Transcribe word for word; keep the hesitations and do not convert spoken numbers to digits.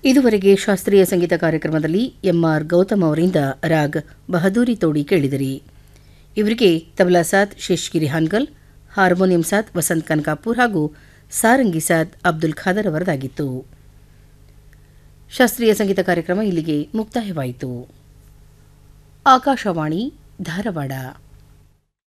ಇದುವರೆಗೆ ಶಾಸ್ತ್ರೀಯ ಸಂಗೀತ ಕಾರ್ಯಕ್ರಮದಲ್ಲಿ ಎಂಆರ್ ಗೌತಮ್ ಅವರಿಂದ ರಾಗ್ ಬಹದೂರಿ ತೋಡಿ ಕೇಳಿದಿರಿ. ಇವರಿಗೆ ತಬಲಾ ಸಾಥ್ ಶೇಷ್ಗಿರಿ ಹಾನ್ಗಲ್, ಹಾರ್ಮೋನಿಯಂ ಸಾಥ್ ವಸಂತ್ ಕನಕಾಪುರ್ ಹಾಗೂ ಸಾರಂಗಿ ಸಾಥ್ ಅಬ್ದುಲ್ ಖಾದರ್ ಅವರದಾಗಿತ್ತು. ಶಾಸ್ತ್ರೀಯ ಸಂಗೀತ ಕಾರ್ಯಕ್ರಮ ಇಲ್ಲಿಗೆ ಮುಕ್ತಾಯವಾಯಿತು. ಆಕಾಶವಾಣಿ ಧಾರವಾಡ.